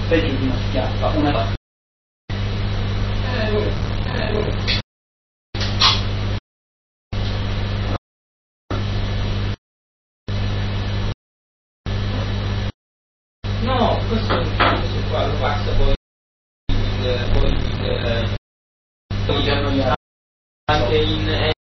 peggio di una schiappa, una... No, questo qua lo passa poi anche in